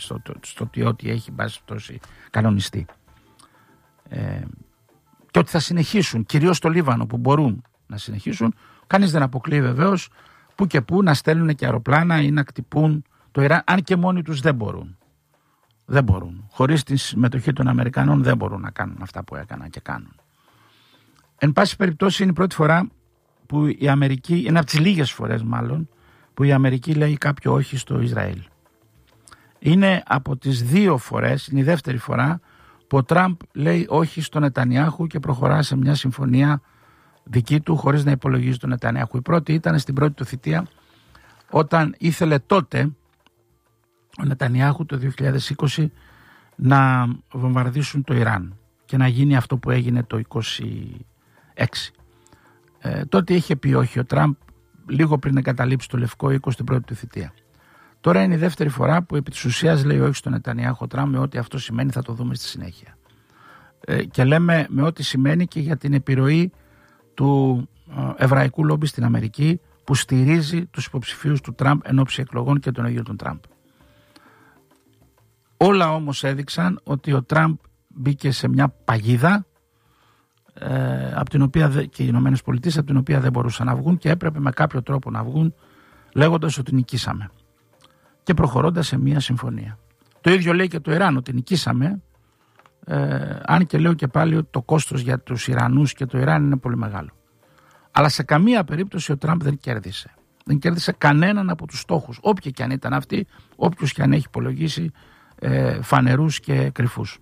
στο ότι έχει μπάσει τόση κανονιστεί. Και ότι θα συνεχίσουν, κυρίως στο Λίβανο που μπορούν να συνεχίσουν. Κανείς δεν αποκλείει βεβαίως που και που να στέλνουν και αεροπλάνα ή να κτυπούν το Ιράν, αν και μόνοι τους δεν μπορούν. Δεν μπορούν. Χωρίς τη συμμετοχή των Αμερικανών δεν μπορούν να κάνουν αυτά που έκαναν και κάνουν. Εν πάση περιπτώσει, είναι η πρώτη φορά που η Αμερική, είναι από τις λίγες φορές μάλλον, που η Αμερική λέει κάποιο όχι στο Ισραήλ. Είναι από τις 2 φορές, είναι η δεύτερη φορά, που ο Τραμπ λέει όχι στον Νετανιάχου και προχωρά σε μια συμφωνία δική του χωρίς να υπολογίζει τον Νετανιάχου. Η πρώτη ήταν στην πρώτη του θητεία, όταν ήθελε τότε ο Νετανιάχου το 2020 να βομβαρδίσουν το Ιράν και να γίνει αυτό που έγινε το 2026. Τότε είχε πει όχι ο Τραμπ λίγο πριν εγκαταλείψει το Λευκό Οίκο στην πρώτη του θητεία. Τώρα είναι η δεύτερη φορά που επί της ουσίας λέει όχι στον Νετανιάχου ο Τραμπ, με ό,τι αυτό σημαίνει θα το δούμε στη συνέχεια. Και λέμε με ό,τι σημαίνει και για την επιρροή του εβραϊκού λόμπι στην Αμερική, που στηρίζει τους υποψηφίους του Τραμπ εν ώψη εκλογών και τον ίδιο τον Τραμπ. Όλα όμως έδειξαν ότι ο Τραμπ μπήκε σε μια παγίδα από την οποία και οι Ηνωμένες Πολιτείες από την οποία δεν μπορούσαν να βγουν και έπρεπε με κάποιο τρόπο να βγουν, λέγοντας ότι νικήσαμε και προχωρώντας σε μια συμφωνία. Το ίδιο λέει και το Ιράν, ότι νικήσαμε, αν και λέω και πάλι ότι το κόστος για τους Ιρανούς και το Ιράν είναι πολύ μεγάλο. Αλλά σε καμία περίπτωση ο Τραμπ δεν κέρδισε. Δεν κέρδισε κανέναν από τους στόχους, όποιοι και αν ήταν αυτοί, όποιους και αν έχει υπολογίσει φανερούς και κρυφούς.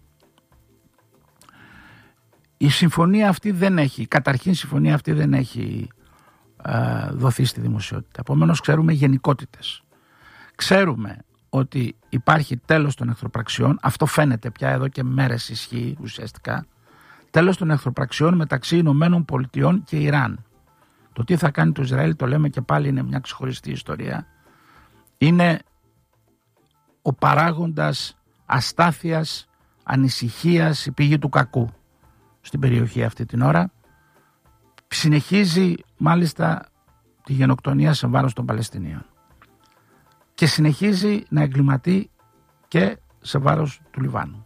Η συμφωνία αυτή δεν έχει, καταρχήν η συμφωνία αυτή δεν έχει δοθεί στη δημοσιότητα. Επομένως ξέρουμε γενικότητες. Ξέρουμε ότι υπάρχει τέλος των εχθροπραξιών, αυτό φαίνεται πια εδώ και μέρες ισχύει ουσιαστικά, τέλος των εχθροπραξιών μεταξύ Ηνωμένων Πολιτειών και Ιράν. Το τι θα κάνει το Ισραήλ, το λέμε και πάλι, είναι μια ξεχωριστή ιστορία. Είναι ο παράγοντας αστάθειας, ανησυχίας, η πηγή του κακού στην περιοχή αυτή την ώρα. Συνεχίζει μάλιστα τη γενοκτονία σε βάρος των Παλαιστινίων και συνεχίζει να εγκληματεί και σε βάρος του Λιβάνου.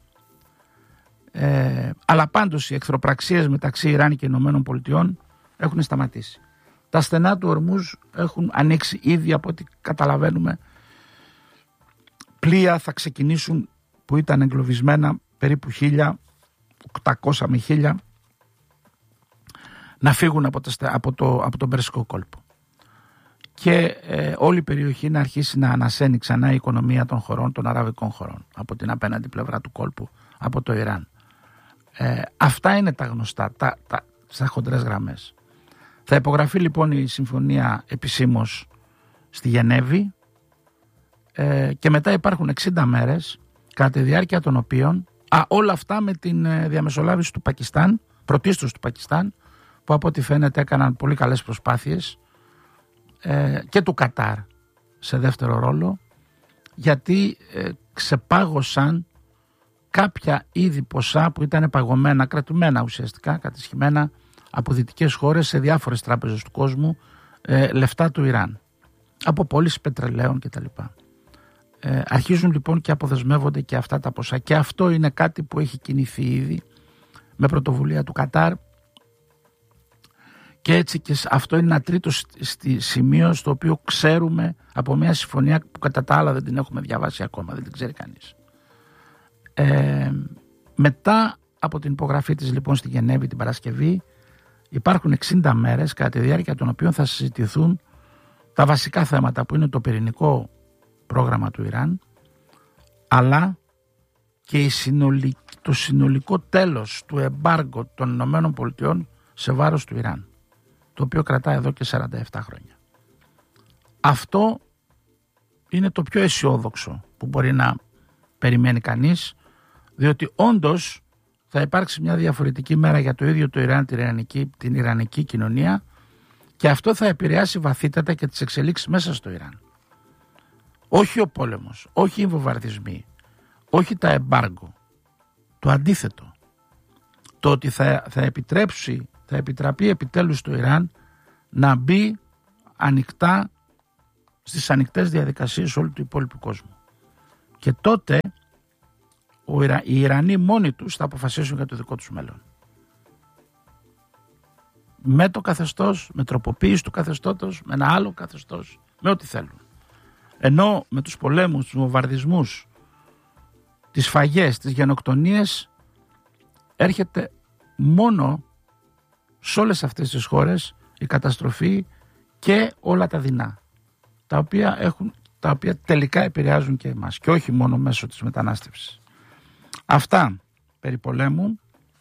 Αλλά πάντως οι εχθροπραξίες μεταξύ Ιράν και Ηνωμένων Πολιτειών έχουν σταματήσει. Τα στενά του Ορμούζ έχουν ανοίξει ήδη, από ό,τι καταλαβαίνουμε. Πλοία θα ξεκινήσουν που ήταν εγκλωβισμένα περίπου 1.800 με 1.000 να φύγουν από τον Περσικό κόλπο. Και όλη η περιοχή να αρχίσει να ανασένει ξανά η οικονομία των χωρών, των αραβικών χωρών, από την απέναντι πλευρά του κόλπου, από το Ιράν. Αυτά είναι τα γνωστά, στα χοντρές γραμμές. Θα υπογραφεί λοιπόν η συμφωνία επισήμως στη Γενέβη και μετά υπάρχουν 60 μέρες κατά τη διάρκεια των οποίων όλα αυτά με την διαμεσολάβηση του Πακιστάν, πρωτίστως του Πακιστάν, που από ό,τι φαίνεται έκαναν πολύ καλές προσπάθειες, και του Κατάρ σε δεύτερο ρόλο, γιατί ξεπάγωσαν κάποια είδη ποσά που ήταν παγωμένα, κρατουμένα ουσιαστικά, κατησχημένα από δυτικές χώρες σε διάφορες τράπεζες του κόσμου, λεφτά του Ιράν, από πώληση πετρελαίων κτλ. Αρχίζουν λοιπόν και αποδεσμεύονται και αυτά τα ποσά, και αυτό είναι κάτι που έχει κινηθεί ήδη με πρωτοβουλία του Κατάρ, και έτσι και αυτό είναι ένα τρίτο σημείο στο οποίο ξέρουμε από μια συμφωνία που κατά τα άλλα δεν την έχουμε διαβάσει ακόμα, δεν την ξέρει κανείς. Μετά από την υπογραφή της λοιπόν στη Γενέβη την Παρασκευή, υπάρχουν 60 μέρες κατά τη διάρκεια των οποίων θα συζητηθούν τα βασικά θέματα, που είναι το πυρηνικό πρόγραμμα του Ιράν, αλλά και το συνολικό τέλος του εμπάργκο των Ηνωμένων Πολιτειών σε βάρος του Ιράν, το οποίο κρατάει εδώ και 47 χρόνια. Αυτό είναι το πιο αισιόδοξο που μπορεί να περιμένει κανείς, διότι όντως θα υπάρξει μια διαφορετική μέρα για το ίδιο το Ιράν, την ιρανική κοινωνία, και αυτό θα επηρεάσει βαθύτατα και τις εξελίξεις μέσα στο Ιράν. Όχι ο πόλεμος, όχι οι βομβαρδισμοί, όχι τα εμπάργκο. Το αντίθετο. Το ότι θα επιτραπεί επιτέλους το Ιράν να μπει ανοιχτά στις ανοιχτές διαδικασίες όλου του υπόλοιπου κόσμου. Και τότε οι Ιρανοί μόνοι τους θα αποφασίσουν για το δικό τους μέλλον. Με το καθεστώς, με τροποποίηση του καθεστώτος, με ένα άλλο καθεστώς, με ό,τι θέλουν. Ενώ με τους πολέμους, τους βομβαρδισμούς, τις φαγές, τις γενοκτονίες, έρχεται μόνο σε όλες αυτές τις χώρες η καταστροφή και όλα τα δεινά, τα οποία τελικά επηρεάζουν και εμάς, και όχι μόνο μέσω της μετανάστευσης. Αυτά περί πολέμου.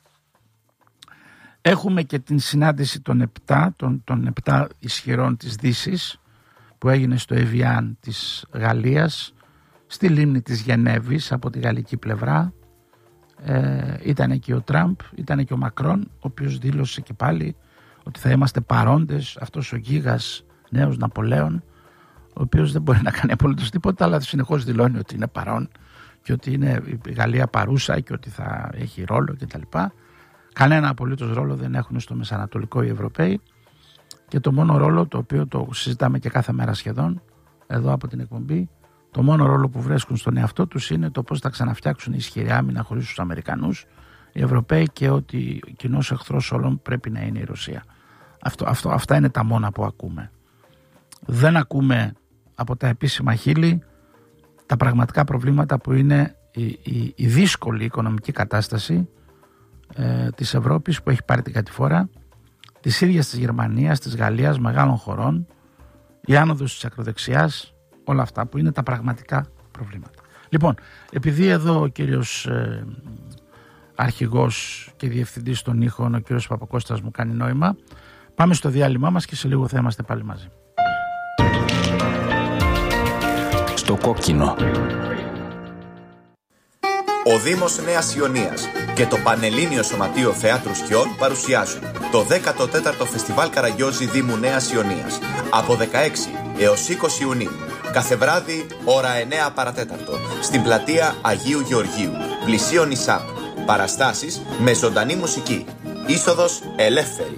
Έχουμε και την συνάντηση των 7 ισχυρών της Δύσης που έγινε στο Εβιάν της Γαλλίας, στη λίμνη της Γενέβης από τη γαλλική πλευρά. Ήταν εκεί ο Τραμπ, ήταν και ο Μακρόν, ο οποίος δήλωσε και πάλι ότι θα είμαστε παρόντες, αυτός ο γίγας νέος Ναπολέον, ο οποίος δεν μπορεί να κάνει απολύτως τίποτα, αλλά συνεχώς δηλώνει ότι είναι παρόν και ότι είναι η Γαλλία παρούσα και ότι θα έχει ρόλο κτλ. Κανένα απολύτως ρόλο δεν έχουν στο Μεσανατολικό οι Ευρωπαίοι, και το μόνο ρόλο, το οποίο το συζητάμε και κάθε μέρα σχεδόν εδώ από την εκπομπή, το μόνο ρόλο που βρίσκουν στον εαυτό τους είναι το πώς θα ξαναφτιάξουν ισχυρή άμυνα χωρίς τους Αμερικανούς, οι Ευρωπαίοι, και ότι κοινός εχθρός όλων πρέπει να είναι η Ρωσία. Αυτά είναι τα μόνα που ακούμε. Δεν ακούμε από τα επίσημα χείλη τα πραγματικά προβλήματα που είναι η δύσκολη οικονομική κατάσταση της Ευρώπης, που έχει πάρει την κατηφόρα, της ίδιας της Γερμανίας, της Γαλλίας, μεγάλων χωρών, η άνοδος της ακροδεξιάς, όλα αυτά που είναι τα πραγματικά προβλήματα. Λοιπόν, επειδή εδώ ο κύριος αρχηγός και διευθυντής των ήχων, ο κύριος Παπακώστας, μου κάνει νόημα, πάμε στο διάλειμμα μας και σε λίγο θα είμαστε πάλι μαζί. Στο κόκκινο. Ο Δήμος Νέας Ιωνίας και το Πανελλήνιο Σωματείο Θεάτρου Σκιών παρουσιάζουν το 14ο Φεστιβάλ Καραγκιόζη Δήμου Νέας Ιωνίας από 16 έως 20 Ιουνίου. Κάθε βράδυ, ώρα 9 παρατέταρτο, στην πλατεία Αγίου Γεωργίου, πλησίον ΙΣΑΠ. Παραστάσεις με ζωντανή μουσική. Είσοδος ελεύθερη.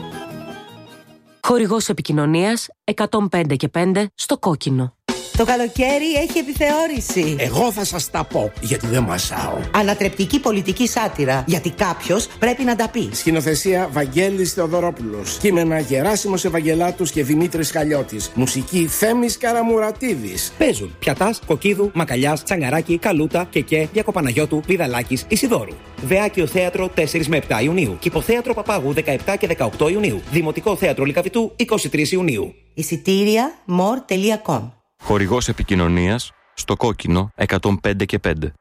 Χορηγός επικοινωνίας 105 και 5 στο κόκκινο. Το καλοκαίρι έχει επιθεώρηση. Εγώ θα σας τα πω, γιατί δεν μασάω. Ανατρεπτική πολιτική σάτυρα, γιατί κάποιος πρέπει να τα πει. Σκηνοθεσία Βαγγέλης Θεοδωρόπουλος. Κείμενα Γεράσιμος Ευαγγελάτους και Δημήτρης Χαλιώτης. Μουσική Θέμης Καραμουρατίδης. Παίζουν Πιατάς, Κοκκίδου, Μακαλιάς, Τσαγκαράκη, Καλούτα, Κεκέ, Διακοπαναγιώτου, Πηδαλάκης, Ισιδώρου. Βεάκιο Θέατρο 4 με 7 Ιουνίου. Κηποθέατρο Παπάγου 17 και 18 Ιουνίου. Δημοτικό Θέατρο Λυκαβητού 23 Ιουνίου. Εισιτήρια more.com. Χορηγός επικοινωνίας στο κόκκινο 105 και 5.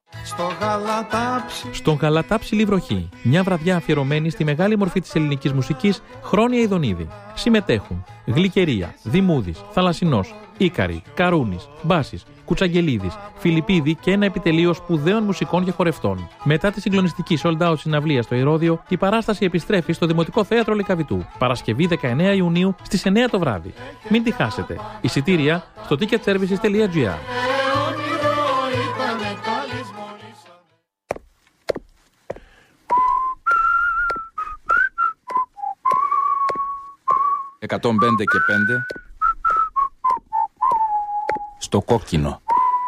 Στον Γαλατάψιλη βροχή. Μια βραδιά αφιερωμένη στη μεγάλη μορφή της ελληνικής μουσικής, Χρόνια Ιδονίδη. Συμμετέχουν Γλυκερία, Δημούδης, Θαλασσινός, Ίκαρη, Καρούνης, Μπάσης, Κουτσαγγελίδης, Φιλιππίδη και ένα επιτελείο σπουδαίων μουσικών και χορευτών. Μετά τη συγκλονιστική sold out συναυλία στο Ηρώδειο, η παράσταση επιστρέφει στο Δημοτικό Θέατρο Λυκαβητού. Παρασκευή 19 Ιουνίου στις 9 το βράδυ. Μην τη χάσετε. Εισιτήρια στο ticketservices.gr. 105 και 5 στο κόκκινο.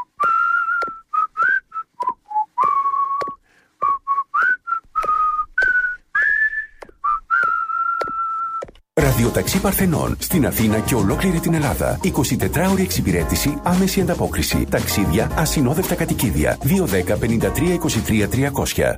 Ραδιοταξί Παρθενών στην Αθήνα και ολόκληρη την Ελλάδα. 24ωρη εξυπηρέτηση, άμεση ανταπόκριση. Ταξίδια, ασυνόδευτα κατοικίδια. 210 53 23 300.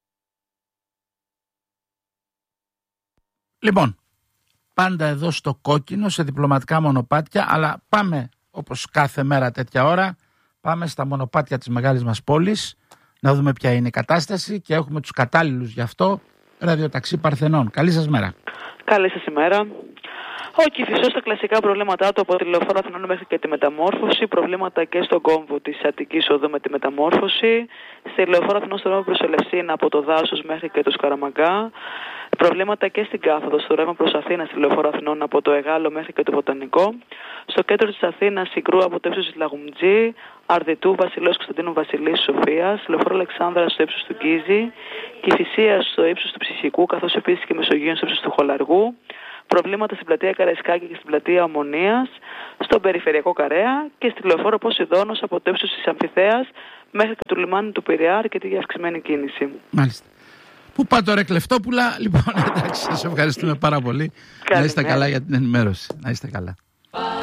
Λοιπόν, πάντα εδώ στο κόκκινο, σε διπλωματικά μονοπάτια, αλλά πάμε όπως κάθε μέρα τέτοια ώρα, πάμε στα μονοπάτια της μεγάλης μας πόλης, να δούμε ποια είναι η κατάσταση και έχουμε τους κατάλληλους γι' αυτό. Ραδιοταξί Παρθενών. Καλή σας μέρα. Καλή σας ημέρα. Ο Κηφισός στα κλασικά προβλήματά του από τη Λεωφόρο Αθηνών μέχρι και τη μεταμόρφωση, προβλήματα και στον κόμβο της Αττικής Οδού με τη μεταμόρφωση, στη Λεωφόρο Αθηνών στο ρεύμα προς Ελευσίνα από το Δάσος μέχρι και το Σκαραμαγκά, προβλήματα και στην κάθοδο στο ρεύμα προς Αθήνα στη Λεωφόρο Αθηνών από το Εγάλο μέχρι και το Βοτανικό, στο κέντρο της Αθήνας Συγκρού από το ύψος της Λαγουμτζή, Αρδιτού, Βασιλός Κωνσταντίνου Βασιλής Σοφίας, Λεωφόρο Αλεξάνδρα στο ύψος του Γκίζη, Κηφισίας στο ύψος του Ψυχικού, καθώς επίσης και Μεσογείων στο ύψος του Χολαργού. προβλήματα στην πλατεία Καραϊσκάκη και στην πλατεία Ομονίας, στον περιφερειακό Καρέα και στη λεωφόρο Ποσειδώνος από το ύψος της Αμφιθέας μέχρι και του λιμάνι του Πειραιά, αρκετή για αυξημένη κίνηση. Μάλιστα. Πού πάω τώρα, Κλεφτόπουλα? Λοιπόν, εντάξει, σας ευχαριστούμε πάρα πολύ. Να είστε καλά για την ενημέρωση. Να είστε καλά.